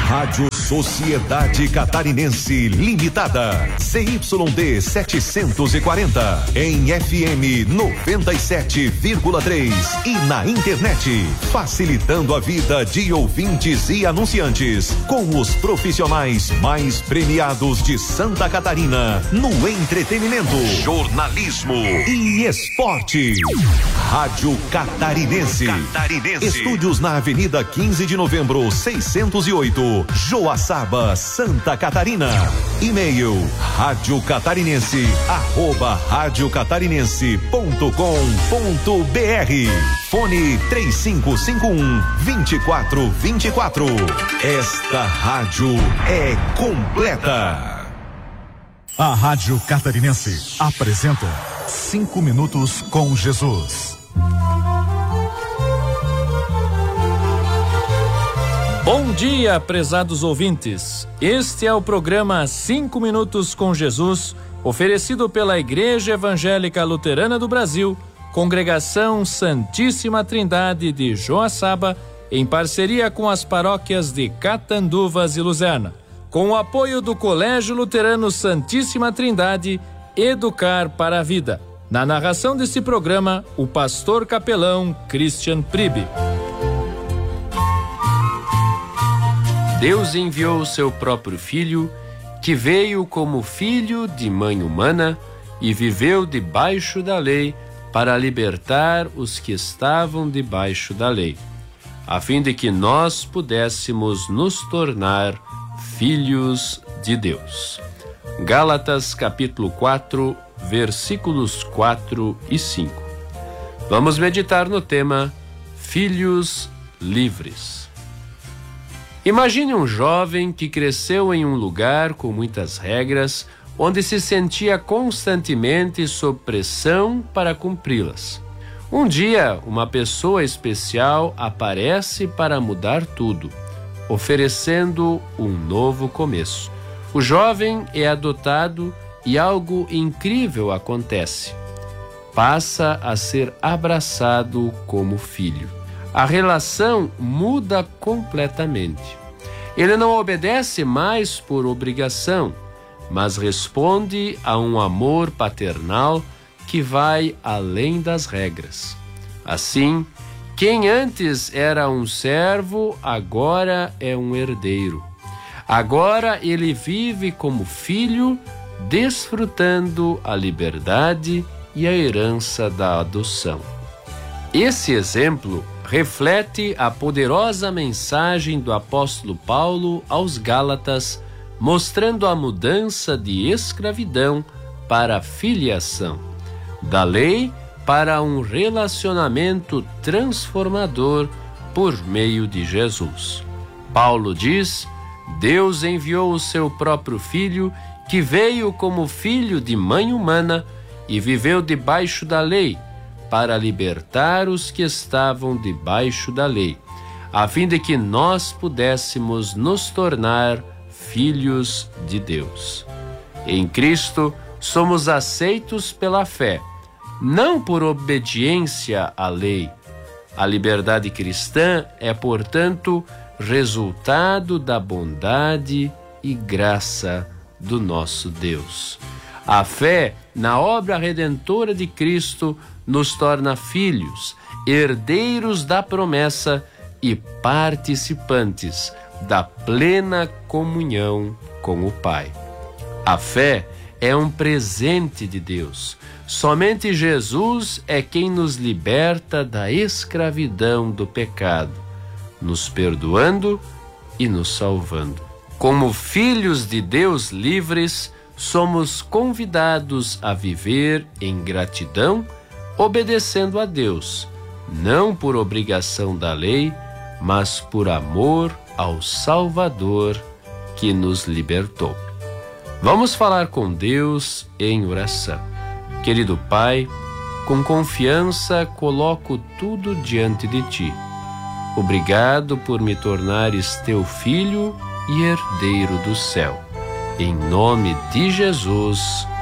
Rádio Sociedade Catarinense Limitada, CYD 740, em FM 97,3 e na internet, facilitando a vida de ouvintes e anunciantes, com os profissionais mais premiados de Santa Catarina no entretenimento, jornalismo e esporte. Rádio Catarinense. Estúdios na Avenida 15 de Novembro, 608, Joaçaba, Santa Catarina. E-mail radiocatarinense@radiocatarinense.com.br. Fone 3551-2424. Esta rádio é completa. A Rádio Catarinense apresenta 5 minutos com Jesus. Bom dia, prezados ouvintes. Este é o programa 5 Minutos com Jesus, oferecido pela Igreja Evangélica Luterana do Brasil, Congregação Santíssima Trindade de Joaçaba, em parceria com as paróquias de Catanduvas e Luzerna, com o apoio do Colégio Luterano Santíssima Trindade, Educar para a Vida. Na narração deste programa, o pastor capelão Christian Pribe. Deus enviou o seu próprio Filho, que veio como filho de mãe humana e viveu debaixo da lei para libertar os que estavam debaixo da lei, a fim de que nós pudéssemos nos tornar filhos de Deus. Gálatas capítulo 4, versículos 4 e 5. Vamos meditar no tema Filhos Livres. Imagine um jovem que cresceu em um lugar com muitas regras, onde se sentia constantemente sob pressão para cumpri-las. Um dia, uma pessoa especial aparece para mudar tudo, oferecendo um novo começo. O jovem é adotado e algo incrível acontece. Passa a ser abraçado como filho. A relação muda completamente. Ele não obedece mais por obrigação, mas responde a um amor paternal que vai além das regras. Assim, quem antes era um servo, agora é um herdeiro. Agora ele vive como filho, desfrutando a liberdade e a herança da adoção. Esse exemplo reflete a poderosa mensagem do apóstolo Paulo aos Gálatas, mostrando a mudança de escravidão para filiação, da lei para um relacionamento transformador por meio de Jesus. Paulo diz: Deus enviou o seu próprio Filho, que veio como filho de mãe humana e viveu debaixo da lei, para libertar os que estavam debaixo da lei, a fim de que nós pudéssemos nos tornar filhos de Deus. Em Cristo, somos aceitos pela fé, não por obediência à lei. A liberdade cristã é, portanto, resultado da bondade e graça do nosso Deus. A fé na obra redentora de Cristo nos torna filhos, herdeiros da promessa e participantes da plena comunhão com o Pai. A fé é um presente de Deus. Somente Jesus é quem nos liberta da escravidão do pecado, nos perdoando e nos salvando. Como filhos de Deus livres, somos convidados a viver em gratidão, obedecendo a Deus, não por obrigação da lei, mas por amor ao Salvador que nos libertou. Vamos falar com Deus em oração. Querido Pai, com confiança coloco tudo diante de Ti. Obrigado por me tornares Teu Filho e herdeiro do céu. Em nome de Jesus.